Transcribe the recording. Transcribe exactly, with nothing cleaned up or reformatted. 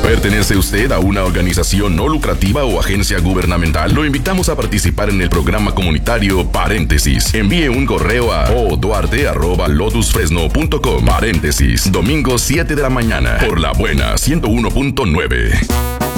¿Pertenece usted a una organización no lucrativa o agencia gubernamental? Lo invitamos a participar en el programa comunitario Paréntesis. Envíe un correo a oduarte arroba lotus fresno punto com. Paréntesis, domingo siete de la mañana, por La Buena ciento uno punto nueve.